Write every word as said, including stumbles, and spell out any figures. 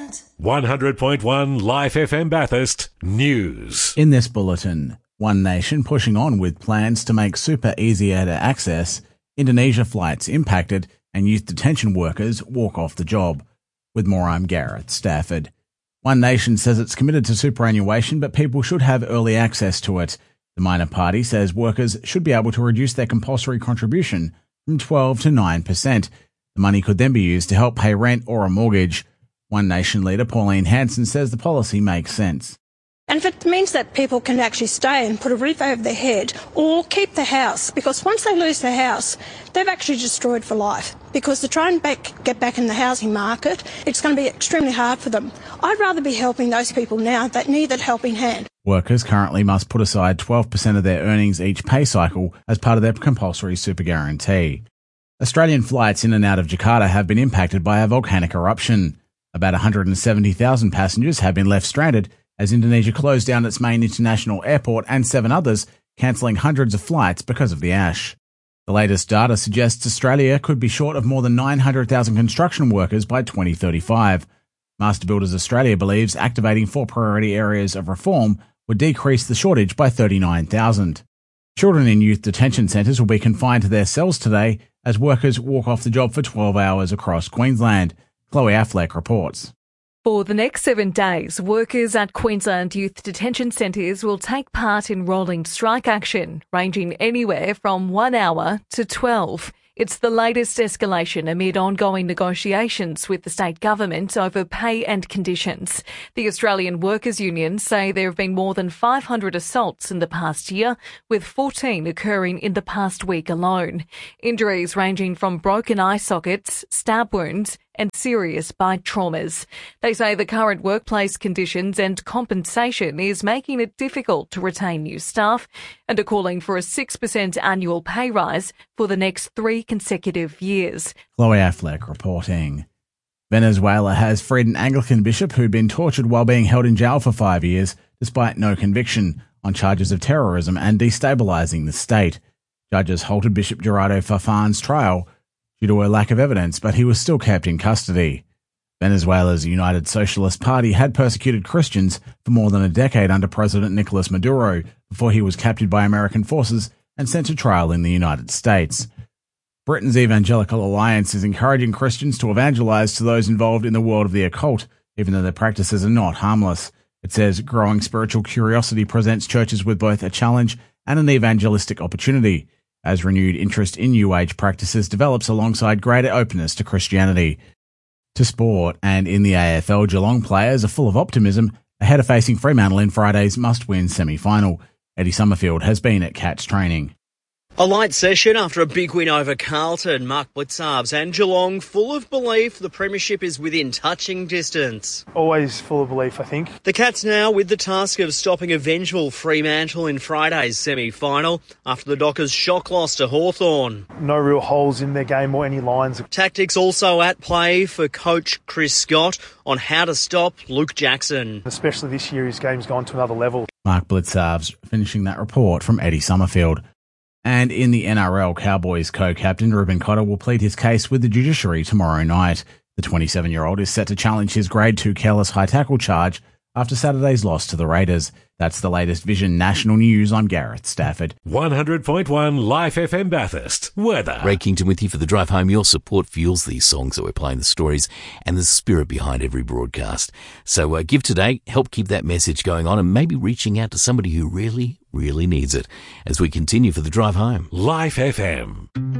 that. one hundred point one Life F M Bathurst News. In this bulletin, One Nation pushing on with plans to make super easier to access, Indonesia flights impacted, and youth detention workers walk off the job. With more, I'm Gareth Stafford. One Nation says it's committed to superannuation, but people should have early access to it. The minor party says workers should be able to reduce their compulsory contribution from twelve to nine percent. The money could then be used to help pay rent or a mortgage. One Nation leader Pauline Hanson says the policy makes sense. And if it means that people can actually stay and put a roof over their head or keep the house, because once they lose their house, they've actually destroyed for life. Because to try and back, get back in the housing market, it's going to be extremely hard for them. I'd rather be helping those people now that need that helping hand. Workers currently must put aside twelve percent of their earnings each pay cycle as part of their compulsory super guarantee. Australian flights in and out of Jakarta have been impacted by a volcanic eruption. About one hundred seventy thousand passengers have been left stranded as Indonesia closed down its main international airport and seven others, cancelling hundreds of flights because of the ash. The latest data suggests Australia could be short of more than nine hundred thousand construction workers by twenty thirty-five. Master Builders Australia believes activating four priority areas of reform would decrease the shortage by thirty-nine thousand. Children in youth detention centres will be confined to their cells today as workers walk off the job for twelve hours across Queensland. Chloe Affleck reports. For the next seven days, workers at Queensland youth detention centres will take part in rolling strike action, ranging anywhere from one hour to twelve. It's the latest escalation amid ongoing negotiations with the state government over pay and conditions. The Australian Workers' Union say there have been more than five hundred assaults in the past year, with fourteen occurring in the past week alone. Injuries ranging from broken eye sockets, stab wounds, and serious bite traumas. They say the current workplace conditions and compensation is making it difficult to retain new staff and are calling for a six percent annual pay rise for the next three consecutive years. Chloe Affleck reporting. Venezuela has freed an Anglican bishop who'd been tortured while being held in jail for five years, despite no conviction, on charges of terrorism and destabilising the state. Judges halted Bishop Gerardo Farfan's trial due to a lack of evidence, but he was still kept in custody. Venezuela's United Socialist Party had persecuted Christians for more than a decade under President Nicolas Maduro before he was captured by American forces and sent to trial in the United States. Britain's Evangelical Alliance is encouraging Christians to evangelize to those involved in the world of the occult, even though their practices are not harmless. It says growing spiritual curiosity presents churches with both a challenge and an evangelistic opportunity, as renewed interest in New Age practices develops alongside greater openness to Christianity. To sport, and in the A F L, Geelong players are full of optimism ahead of facing Fremantle in Friday's must-win semi-final. Eddie Summerfield has been at Cats training. A light session after a big win over Carlton. Mark Blitzarves and Geelong full of belief the premiership is within touching distance. Always full of belief, I think. The Cats now with the task of stopping a vengeful Fremantle in Friday's semi-final after the Dockers' shock loss to Hawthorn. No real holes in their game or any lines. Tactics also at play for coach Chris Scott on how to stop Luke Jackson. Especially this year, his game's gone to another level. Mark Blitzarves finishing that report from Eddie Summerfield. And in the N R L, Cowboys co-captain Ruben Cotter will plead his case with the judiciary tomorrow night. The twenty-seven-year-old is set to challenge his Grade two careless high tackle charge after Saturday's loss to the Raiders. That's the latest Vision National News. I'm Gareth Stafford. one hundred point one Life F M Bathurst. Weather. Ray Kington with you for the drive home. Your support fuels these songs that we're playing, the stories and the spirit behind every broadcast. So uh, give today, help keep that message going on, and maybe reaching out to somebody who really, really needs it as we continue for the drive home. Life F M.